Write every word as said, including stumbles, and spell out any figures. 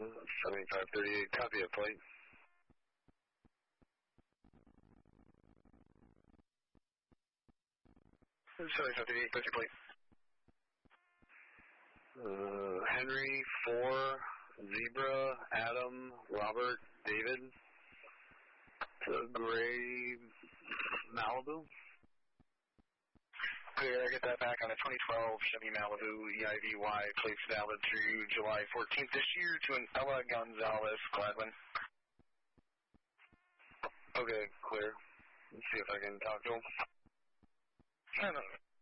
seventy-five thirty-eight, copy a plate. seventy-five thirty-eight, what's your plate? Uh, Henry, four, Zebra, Adam, Robert, David, to Gray, Malibu. Clear, I get that back on a twenty twelve Chevy Malibu E I V Y, plates valid through July fourteenth this year to an Ella Gonzalez, Gladwin. Okay, clear. Let's see if I can talk to him. I don't know.